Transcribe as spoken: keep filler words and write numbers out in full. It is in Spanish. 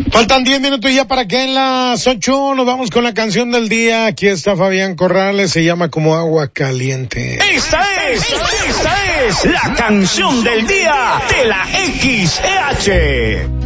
Faltan diez minutos ya para que en las ocho nos vamos con la canción del día. Aquí está Fabián Corrales, se llama Como Agua Caliente. Esta es, esta es la canción del día de la X E H.